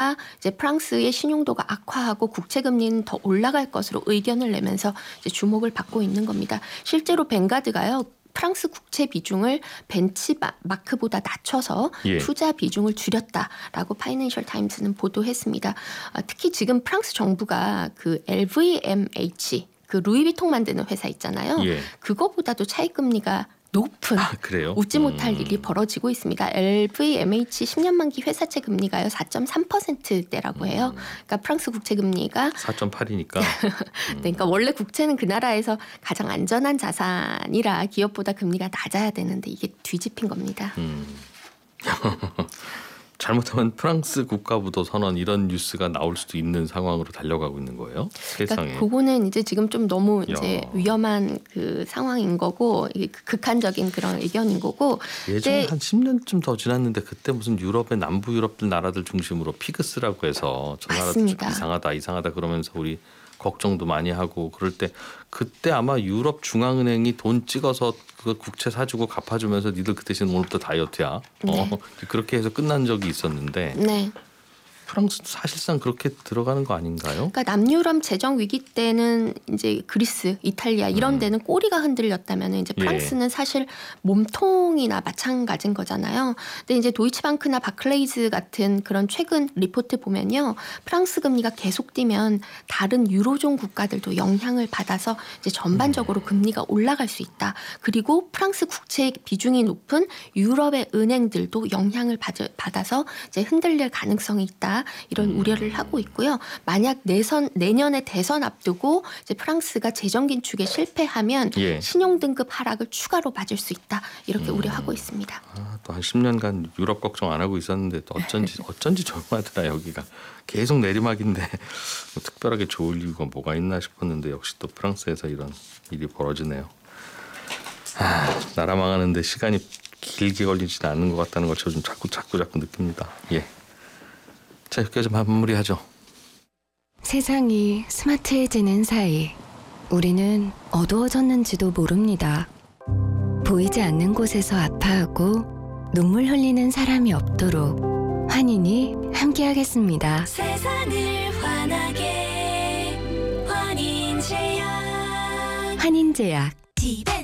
금리가 이제 프랑스의 신용도가 악화하고 국채 금리는 더 올라갈 것으로 의견을 내면서 이제 주목을 받고 있는 겁니다. 실제로 벵가드가요. 프랑스 국채 비중을 벤치마크보다 낮춰서 투자 비중을 줄였다라고 파이낸셜 타임스는 보도했습니다. 특히 지금 프랑스 정부가 그 LVMH 그 루이비통 만드는 회사 있잖아요. 그거보다도 차익금리가 높은 웃지 못할 일이 벌어지고 있습니다. LVMH 10년 만기 회사채 금리가요 4.3%대라고 해요. 그러니까 프랑스 국채 금리가 4.8이니까. 그러니까 원래 국채는 그 나라에서 가장 안전한 자산이라 기업보다 금리가 낮아야 되는데 이게 뒤집힌 겁니다. 잘못하면 프랑스 국가부도 선언 이런 뉴스가 나올 수도 있는 상황으로 달려가고 있는 거예요. 세상에. 그러니까 그거는 이제 지금 좀 너무 이제 위험한 그 상황인 거고 극한적인 그런 의견인 거고. 예전에 한 10년쯤 더 지났는데 그때 무슨 유럽의 남부 유럽 나라들 중심으로 피그스라고 해서 저 나라 이상하다 그러면서 우리 걱정도 많이 하고 그럴 때 그때 아마 유럽 중앙은행이 돈 찍어서 그 국채 사주고 갚아주면서 니들 그 대신 오늘부터 다이어트야. 그렇게 해서 끝난 적이 있었는데 프랑스도 사실상 그렇게 들어가는 거 아닌가요? 그러니까 남유럽 재정 위기 때는 이제 그리스, 이탈리아 이런 데는 꼬리가 흔들렸다면 이제 프랑스는 사실 몸통이나 마찬가지인 거잖아요. 근데 이제 도이치방크나 바클레이즈 같은 그런 최근 리포트 보면요, 프랑스 금리가 계속 뛰면 다른 유로존 국가들도 영향을 받아서 이제 전반적으로 금리가 올라갈 수 있다. 그리고 프랑스 국채 비중이 높은 유럽의 은행들도 영향을 받아서 이제 흔들릴 가능성이 있다. 이런 우려를 하고 있고요. 만약 내년에 대선 앞두고 이제 프랑스가 재정 긴축에 실패하면 신용등급 하락을 추가로 맞을 수 있다. 이렇게 우려하고 있습니다. 또 한 10년간 유럽 걱정 안 하고 있었는데 또 어쩐지 조용하더라 여기가. 계속 내리막인데 뭐 특별하게 좋을 이유가 뭐가 있나 싶었는데 역시 또 프랑스에서 이런 일이 벌어지네요. 나라 망하는데 시간이 길게 걸리지는 않는 것 같다는 걸 저 좀 자꾸 느낍니다. 자, 여기까지 마무리하죠. 세상이 스마트해지는 사이 우리는 어두워졌는지도 모릅니다. 보이지 않는 곳에서 아파하고 눈물 흘리는 사람이 없도록 환인이 함께하겠습니다. 세상을 환하게 환인제약. 환인제약.